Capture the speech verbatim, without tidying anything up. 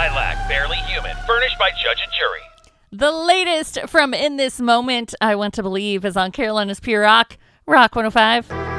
Lilac, Barely Human, furnished by Judge and Jury. The latest from In This Moment, I Want to Believe, is on Carolina's Pure Rock, Rock one oh five.